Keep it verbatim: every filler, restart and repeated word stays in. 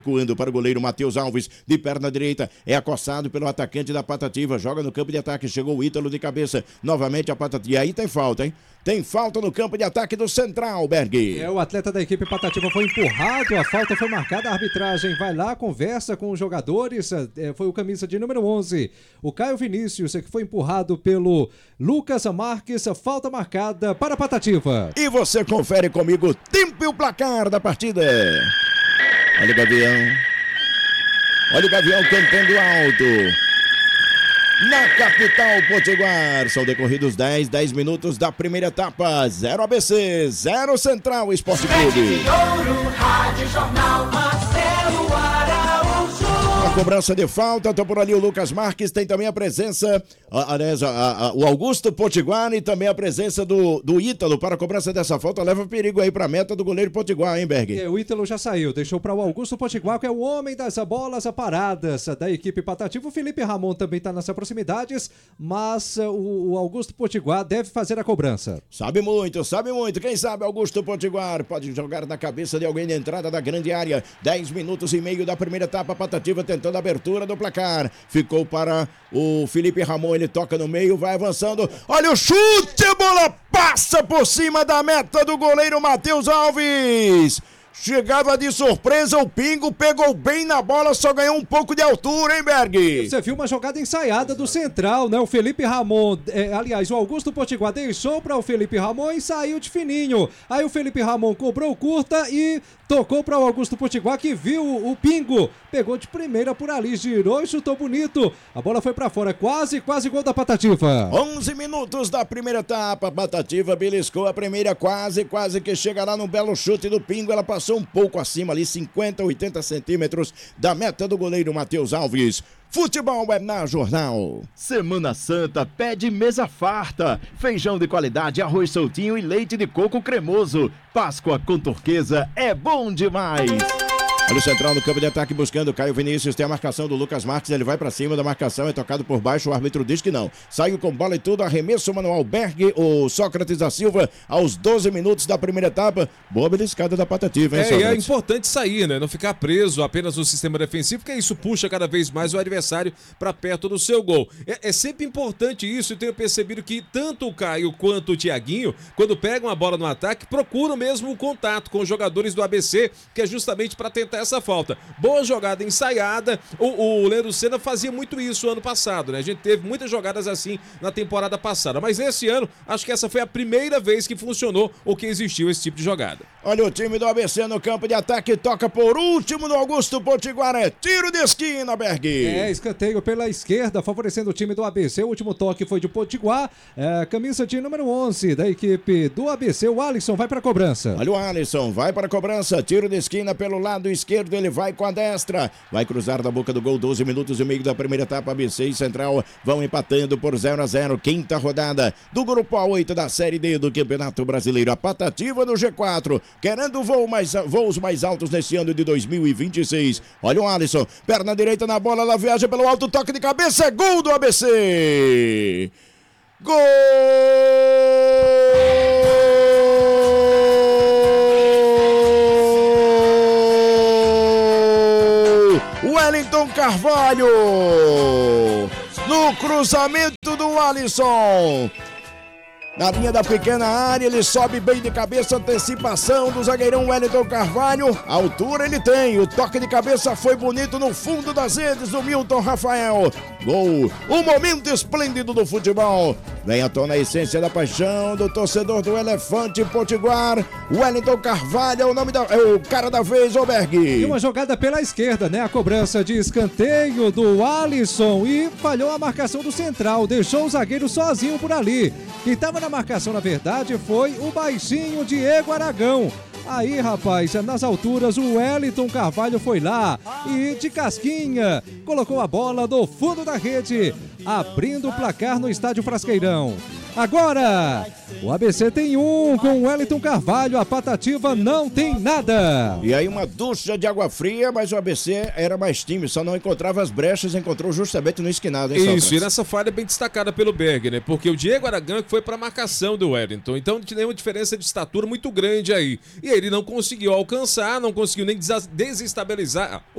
Recuando para o goleiro Matheus Alves, de perna direita, é acossado pelo atacante da Patativa, joga no campo de ataque, chegou o Ítalo de cabeça, novamente a Patativa, e aí tem falta, hein? Tem falta no campo de ataque do Central, Berg. É, o atleta da equipe Patativa foi empurrado, a falta foi marcada, a arbitragem vai lá, conversa com os jogadores, é, foi o camisa de número onze, o Caio Vinícius, que foi empurrado pelo Lucas Marques, falta marcada para a Patativa. E você confere comigo o tempo e o placar da partida. Olha o Gavião. Olha o Gavião cantando alto. Na capital potiguar. São decorridos dez, dez minutos da primeira etapa. zero A B C, zero Central Esporte Clube. A cobrança de falta, tô por ali o Lucas Marques, tem também a presença, aliás, a, a, a, o Augusto Potiguar e também a presença do, do Ítalo para a cobrança dessa falta, leva perigo aí para a meta do goleiro Potiguar, hein, Berg? É, o Ítalo já saiu, deixou para o Augusto Potiguar, que é o homem das bolas paradas da equipe Patativa. O Felipe Ramon também está nessas proximidades, mas o, o Augusto Potiguar deve fazer a cobrança. Sabe muito, sabe muito, quem sabe Augusto Potiguar pode jogar na cabeça de alguém na entrada da grande área. dez minutos e meio da primeira etapa, Patativa tentando a abertura do placar, ficou para o Felipe Ramon, ele toca no meio, vai avançando, olha o chute, a bola passa por cima da meta do goleiro Matheus Alves. Chegava de surpresa, o Pingo pegou bem na bola, só ganhou um pouco de altura, hein, Berg? Você viu uma jogada ensaiada do Central, né? O Felipe Ramon, é, aliás, o Augusto Potiguar deixou para o Felipe Ramon e saiu de fininho. Aí o Felipe Ramon cobrou curta e tocou para o Augusto Potiguar, que viu o Pingo, pegou de primeira por ali, girou e chutou bonito. A bola foi para fora, quase, quase gol da Patativa. onze minutos da primeira etapa, a Patativa beliscou a primeira, quase, quase que chega lá no belo chute do Pingo, ela passou um pouco acima ali, cinquenta, oitenta centímetros da meta do goleiro Matheus Alves. Futebol é na Jornal. Semana Santa pede mesa farta, feijão de qualidade, arroz soltinho e leite de coco cremoso. Páscoa com turquesa é bom demais. Olha o Central no campo de ataque buscando o Caio Vinícius, tem a marcação do Lucas Marques, ele vai pra cima da marcação, é tocado por baixo, o árbitro diz que não. Saiu com bola e tudo, arremesso manual Berg, o Sócrates da Silva, aos doze minutos da primeira etapa. Boa beliscada da Patativa, hein, É, Sócrates? e é importante sair, né? Não ficar preso apenas no sistema defensivo, porque isso puxa cada vez mais o adversário para perto do seu gol. É, é sempre importante isso, e tenho percebido que tanto o Caio quanto o Thiaguinho, quando pegam a bola no ataque, procuram mesmo o contato com os jogadores do A B C, que é justamente para tentar essa falta. Boa jogada ensaiada, o, o Leandro Senna fazia muito isso ano passado, né? A gente teve muitas jogadas assim na temporada passada, mas esse ano, acho que essa foi a primeira vez que funcionou ou que existiu esse tipo de jogada. Olha o time do A B C no campo de ataque, toca por último no Augusto Potiguar, é tiro de esquina, Berg. É, escanteio pela esquerda, favorecendo o time do A B C, o último toque foi de Potiguar, é, camisa de número onze da equipe do A B C, o Alisson vai para a cobrança. Olha o Alisson, vai para a cobrança, tiro de esquina pelo lado esquerdo, ele vai com a destra, vai cruzar da boca do gol, doze minutos e meio da primeira etapa, A B C e Central vão empatando por zero a zero, quinta rodada do grupo A oito da Série D do Campeonato Brasileiro, a Patativa no G quatro, querendo voo mais, voos mais altos nesse ano de dois mil e vinte e seis. Olha o Alisson, perna direita na bola, ela viaja pelo alto, toque de cabeça, é gol do A B C! Gol! Wellington Carvalho, no cruzamento do Alisson, na linha da pequena área, ele sobe bem de cabeça, antecipação do zagueirão Wellington Carvalho, a altura ele tem, o toque de cabeça foi bonito no fundo das redes do Milton Rafael, gol, um momento esplêndido do futebol, vem à tona a essência da paixão do torcedor do Elefante Potiguar, Wellington Carvalho é o nome da, é o cara da vez, ô Berg. E uma jogada pela esquerda, né? A cobrança de escanteio do Alisson e falhou a marcação do Central, deixou o zagueiro sozinho por ali. Quem estava na marcação, na verdade, foi o baixinho Diego Aragão. Aí, rapaz, nas alturas, o Wellington Carvalho foi lá e, de casquinha, colocou a bola do fundo da rede, abrindo o placar no estádio Frasqueirão. Agora, o A B C tem um com o Wellington Carvalho, a Patativa não tem nada. E aí uma ducha de água fria, mas o A B C era mais time, só não encontrava as brechas, encontrou justamente no esquinado, hein, Sócrates? Isso, e nessa falha bem destacada pelo Berg, né? Porque o Diego Aragão foi para a marcação do Wellington, então tem uma diferença de estatura muito grande aí. E ele não conseguiu alcançar, não conseguiu nem desestabilizar